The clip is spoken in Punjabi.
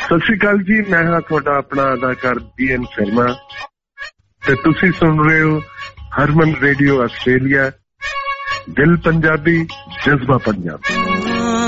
ਸਤਿ ਸ਼੍ਰੀ ਅਕਾਲ ਜੀ, ਮੈਂ ਹਾਂ ਤੁਹਾਡਾ ਆਪਣਾ ਅਦਾਕਾਰ BN ਸ਼ਰਮਾ ਤੇ ਤੁਸੀਂ ਸੁਣ ਰਹੇ ਹੋ ਹਰਮਨ ਰੇਡੀਓ ਆਸਟ੍ਰੇਲੀਆ। ਦਿਲ ਪੰਜਾਬੀ, ਜਜ਼ਬਾ ਪੰਜਾਬੀ।